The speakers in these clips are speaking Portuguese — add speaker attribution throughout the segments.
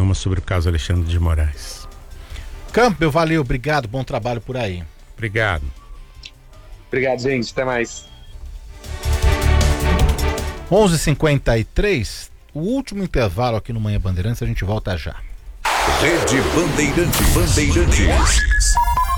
Speaker 1: calma sobre o caso Alexandre de Moraes.
Speaker 2: Campbell, valeu, obrigado, bom trabalho por aí.
Speaker 1: Obrigado.
Speaker 3: Obrigado, gente, até mais.
Speaker 2: 11h53, o último intervalo aqui no Manhã Bandeirantes, a gente volta já.
Speaker 4: Rede Bandeirantes.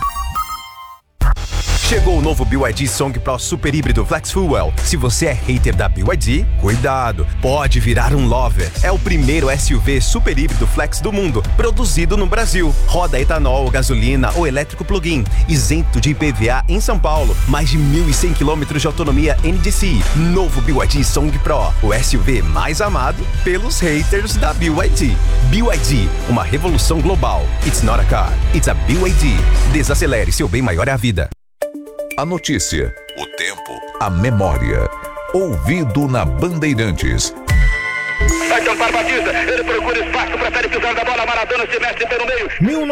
Speaker 4: Chegou o novo BYD Song Pro Super Híbrido Flex Fuel. Se você é hater da BYD, cuidado, pode virar um lover. É o primeiro SUV super híbrido flex do mundo, produzido no Brasil. Roda etanol, gasolina ou elétrico plug-in, isento de IPVA em São Paulo. Mais de 1.100 km de autonomia NDCi. Novo BYD Song Pro, o SUV mais amado pelos haters da BYD. BYD, uma revolução global. It's not a car, it's a BYD. Desacelere, seu bem maior é a vida. A notícia, o tempo, a memória. Ouvido na Bandeirantes.
Speaker 5: Vai Campar Batista, ele procura espaço, prefere pisar da bola, Maradona se mete pelo meio.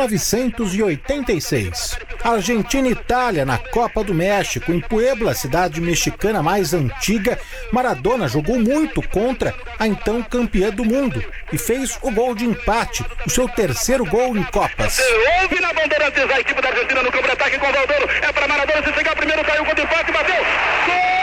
Speaker 2: 1986, Argentina e Itália na Copa do México, em Puebla, cidade mexicana mais antiga. Maradona jogou muito contra a então campeã do mundo e fez o gol de empate, o seu terceiro gol em Copas.
Speaker 5: Houve na Bandeirantes a equipe da Argentina no campo de ataque com o Valdouro, é para Maradona, se chegar primeiro, caiu o gol de empate, bateu, gol!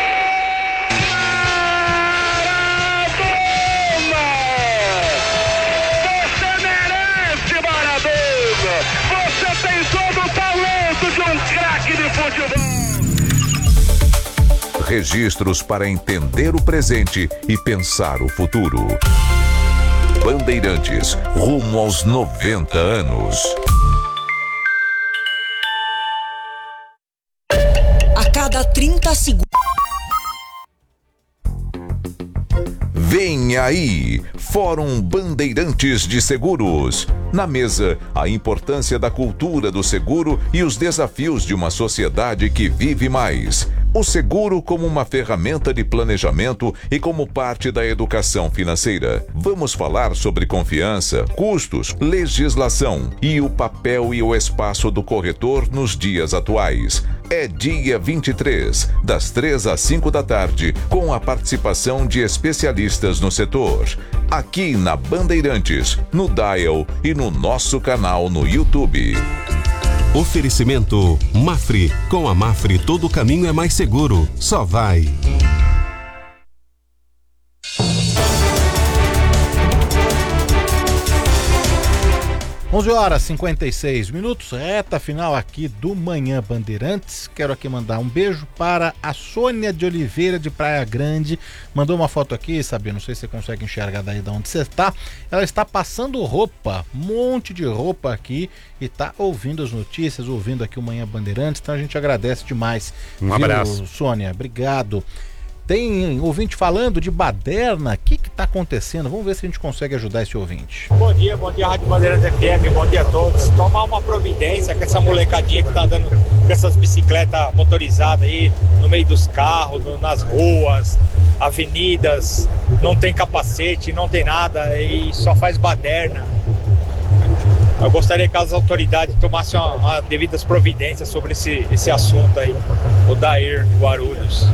Speaker 4: Registros para entender o presente e pensar o futuro. Bandeirantes, rumo aos 90 anos.
Speaker 6: A cada 30 segundos.
Speaker 4: Vem aí, Fórum Bandeirantes de Seguros. Na mesa, a importância da cultura do seguro e os desafios de uma sociedade que vive mais. O seguro como uma ferramenta de planejamento e como parte da educação financeira. Vamos falar sobre confiança, custos, legislação e o papel e o espaço do corretor nos dias atuais. É dia 23, das 3 às 5 da tarde, com a participação de especialistas no setor. Aqui na Bandeirantes, no Dial e no nosso canal no YouTube.
Speaker 7: Oferecimento Mafre. Com a Mafre todo caminho é mais seguro. Só vai.
Speaker 2: 11h56, reta final aqui do Manhã Bandeirantes. Quero aqui mandar um beijo para a Sônia de Oliveira de Praia Grande. Mandou uma foto aqui, Sabia, não sei se você consegue enxergar daí de onde você está. Ela está passando roupa, um monte de roupa aqui e está ouvindo as notícias, ouvindo aqui o Manhã Bandeirantes. Então a gente agradece demais.
Speaker 1: Um abraço.
Speaker 2: Sônia, obrigado. Tem ouvinte falando de baderna. O que está acontecendo? Vamos ver se a gente consegue ajudar esse ouvinte.
Speaker 8: Bom dia, Rádio Bandeirantes FM, bom dia a todos. Tomar uma providência com essa molecadinha que tá andando com essas bicicletas motorizadas aí no meio dos carros, nas ruas, avenidas, não tem capacete, não tem nada e só faz baderna. Eu gostaria que as autoridades tomassem devidas providências sobre esse assunto aí. O Dair Guarulhos.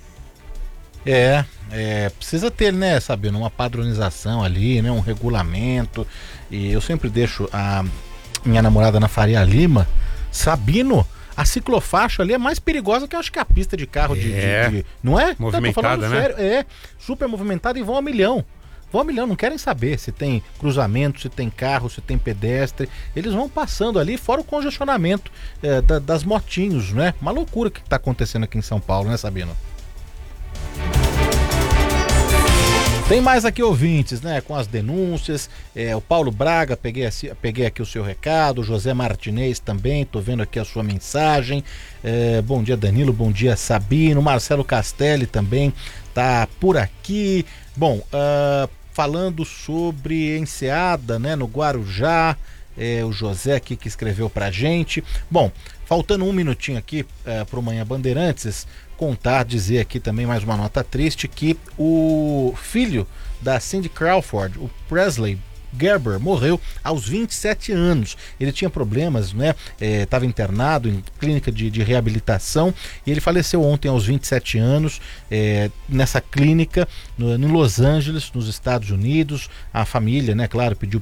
Speaker 2: Precisa ter, né, Sabino, uma padronização ali, né, um regulamento. E eu sempre deixo a minha namorada na Faria Lima. Sabino, a ciclofaixa ali é mais perigosa que eu acho que a pista de carro não é?
Speaker 1: Movimentada, né?
Speaker 2: Sério, super movimentada e vão a milhão. Não querem saber se tem cruzamento, se tem carro, se tem pedestre. Eles vão passando ali, fora o congestionamento das motinhos, né? Uma loucura que está acontecendo aqui em São Paulo, né, Sabino? Tem mais aqui ouvintes, né, com as denúncias, o Paulo Braga, peguei aqui o seu recado, o José Martinez também, tô vendo aqui a sua mensagem, bom dia Danilo, bom dia Sabino, Marcelo Castelli também tá por aqui. Bom, falando sobre Enseada, né, no Guarujá, o José aqui que escreveu pra gente. Bom, faltando um minutinho aqui pro Manhã Bandeirantes, dizer aqui também mais uma nota triste, que o filho da Cindy Crawford, o Presley Gerber, morreu aos 27 anos. Ele tinha problemas, né? Estava internado em clínica de reabilitação e ele faleceu ontem aos 27 anos nessa clínica em Los Angeles, nos Estados Unidos. A família, né, claro, pediu